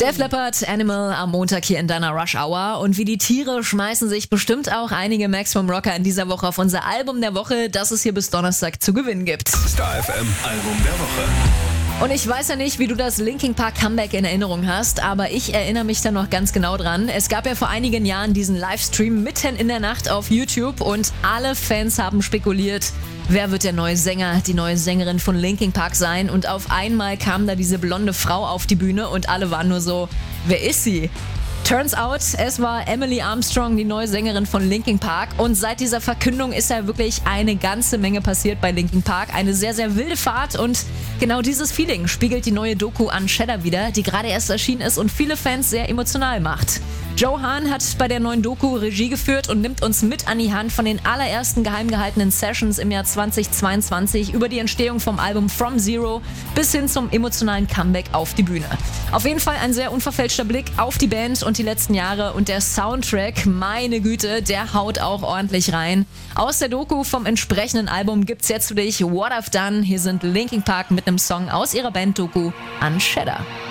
Def Leppard, Animal am Montag hier in deiner Rush Hour. Und wie die Tiere schmeißen sich bestimmt auch einige Maximum Rocker in dieser Woche auf unser Album der Woche, das es hier bis Donnerstag zu gewinnen gibt. Star FM Album der Woche. Und ich weiß ja nicht, wie du das Linkin Park Comeback in Erinnerung hast, aber ich erinnere mich da noch ganz genau dran. Es gab ja vor einigen Jahren diesen Livestream mitten in der Nacht auf YouTube und alle Fans haben spekuliert, wer wird der neue Sänger, die neue Sängerin von Linkin Park sein. Und auf einmal kam da diese blonde Frau auf die Bühne und alle waren nur so, wer ist sie? Turns out, es war Emily Armstrong, die neue Sängerin von Linkin Park. Und seit dieser Verkündung ist ja wirklich eine ganze Menge passiert bei Linkin Park. Eine sehr, sehr wilde Fahrt und genau dieses Feeling spiegelt die neue Doku Unshatter wider, die gerade erst erschienen ist und viele Fans sehr emotional macht. Joe Hahn hat bei der neuen Doku Regie geführt und nimmt uns mit an die Hand von den allerersten geheim gehaltenen Sessions im Jahr 2022 über die Entstehung vom Album From Zero bis hin zum emotionalen Comeback auf die Bühne. Auf jeden Fall ein sehr unverfälschter Blick auf die Band und die letzten Jahre und der Soundtrack, meine Güte, der haut auch ordentlich rein. Aus der Doku vom entsprechenden Album gibt's jetzt für dich What I've Done. Hier sind Linkin Park mit einem Song aus ihrer Band-Doku Unshatter.